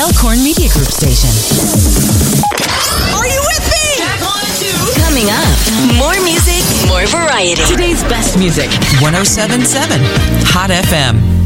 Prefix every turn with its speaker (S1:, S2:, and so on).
S1: Elkhorn Media Group station.
S2: Are you with me?
S1: Back on to.
S3: Coming up, more music, more variety.
S1: Today's best music. 107.7 Hot FM.